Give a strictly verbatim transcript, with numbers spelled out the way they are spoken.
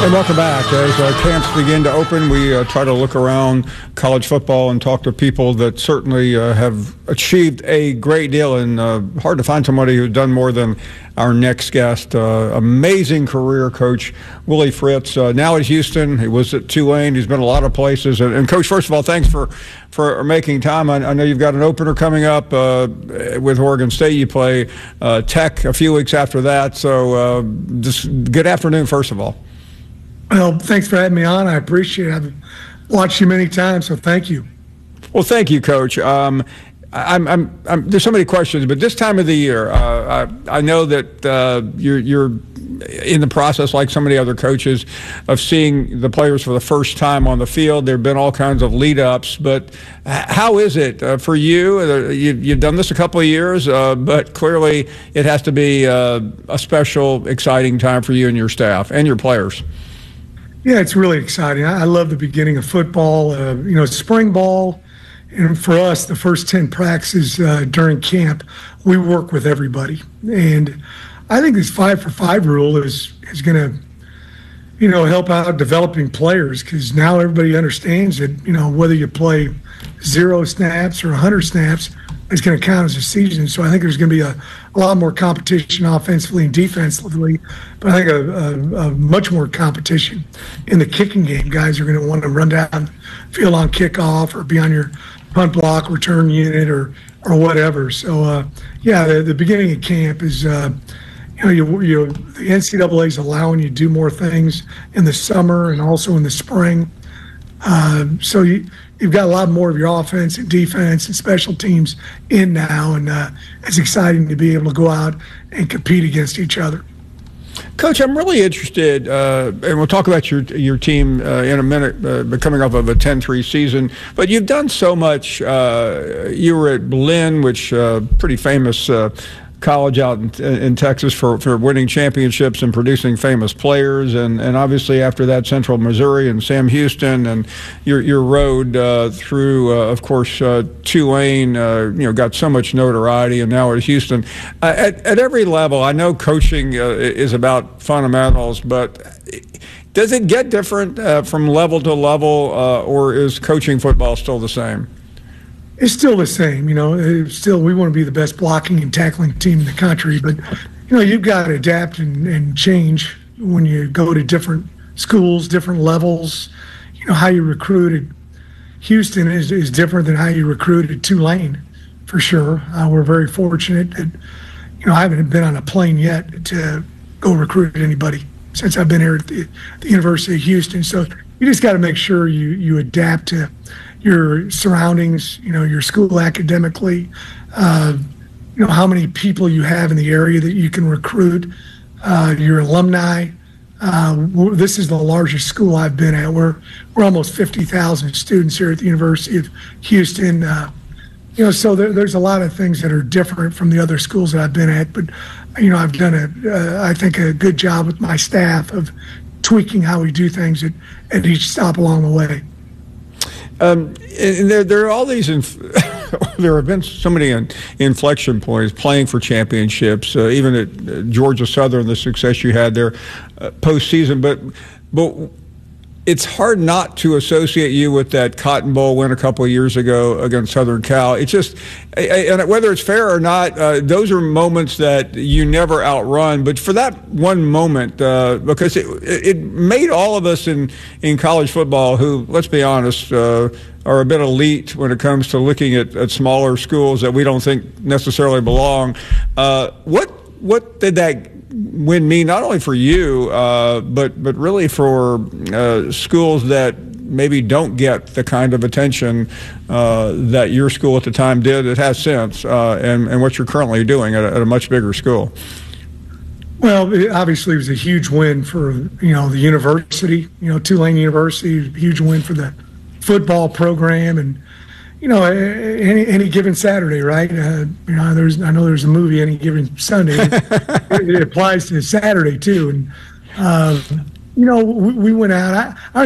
And welcome back. As uh, camps begin to open, we uh, try to look around college football and talk to people that certainly uh, have achieved a great deal, and uh, hard to find somebody who's done more than our next guest. Uh, amazing career, Coach Willie Fritz. Uh, now at Houston. He was at Tulane. He's been a lot of places. And, and Coach, first of all, thanks for, for making time. I, I know you've got an opener coming up uh, with Oregon State. You play uh, Tech a few weeks after that. So uh, just good afternoon, first of all. Well, thanks for having me on. I appreciate it. I've watched you many times, so thank you. Well, thank you, Coach. Um, I'm, I'm, I'm, there's so many questions, but this time of the year, uh, I, I know that uh, you're, you're in the process, like so many other coaches, of seeing the players for the first time on the field. There have been all kinds of lead-ups, but how is it uh, for you? Uh, you? You've done this a couple of years, uh, but clearly it has to be uh, a special, exciting time for you and your staff and your players. Yeah, it's really exciting. I love the beginning of football, uh, you know, spring ball. And for us, the first ten practices uh, during camp, we work with everybody. And I think this five for five rule is, is going to, you know, help out developing players, because now everybody understands that, you know, whether you play zero snaps or one hundred snaps, it's going to count as a season. So I think there's going to be a, a lot more competition offensively and defensively, but I think a, a, a much more competition in the kicking game. Guys are going to want to run down field on kickoff or be on your punt block return unit or or whatever. So, uh, yeah, the, the beginning of camp is, uh, you know, you, you, the N C double A is allowing you to do more things in the summer and also in the spring. Uh, so you, you've got a lot more of your offense and defense and special teams in now, and uh, it's exciting to be able to go out and compete against each other. Coach, I'm really interested, uh, and we'll talk about your your team uh, in a minute, uh, coming off of a ten three season, but you've done so much. Uh, you were at Blinn, which uh, pretty famous uh, college out in, in Texas for, for winning championships and producing famous players, and, and obviously after that Central Missouri and Sam Houston, and your your road uh, through, uh, of course, uh, Tulane, uh, you know, got so much notoriety, and now at Houston. Uh, at, at every level, I know coaching uh, is about fundamentals, but does it get different uh, from level to level, uh, or is coaching football still the same? It's still the same, you know. It's still, we want to be the best blocking and tackling team in the country, but you know, you've got to adapt and, and change when you go to different schools, different levels. You know, how you recruited Houston is, is different than how you recruited Tulane, for sure. Uh, we're very fortunate that, you know, I haven't been on a plane yet to go recruit anybody since I've been here at the, the University of Houston. So you just got to make sure you you adapt to your surroundings, you know, your school academically, uh, you know, how many people you have in the area that you can recruit, uh, your alumni. Uh, this is the largest school I've been at. We're, we're almost fifty thousand students here at the University of Houston. Uh, you know, so there, there's a lot of things that are different from the other schools that I've been at, but, you know, I've done, a, uh, I think, a good job with my staff of tweaking how we do things at, at each stop along the way. Um, and there, there are all these. Inf- there have been so many in- inflection points, playing for championships. Uh, even at uh, Georgia Southern, the success you had there uh, postseason. But, but it's hard not to associate you with that Cotton Bowl win a couple of years ago against Southern Cal. It's just, and whether it's fair or not, uh, those are moments that you never outrun. But for that one moment, uh, because it, it made all of us in, in college football who, let's be honest, uh, are a bit elite when it comes to looking at, at smaller schools that we don't think necessarily belong. Uh, what what did that win mean, not only for you, uh, but but really for uh, schools that maybe don't get the kind of attention uh, that your school at the time did, it has since, uh, and, and what you're currently doing at a, at a much bigger school? Well, it obviously, it was a huge win for, you know, the university, you know, Tulane University, a huge win for the football program, and, you know, any any given Saturday, right? Uh, you know, there's I know there's a movie, Any Given Sunday. it, it applies to Saturday too, and uh, you know, we, we went out. I, I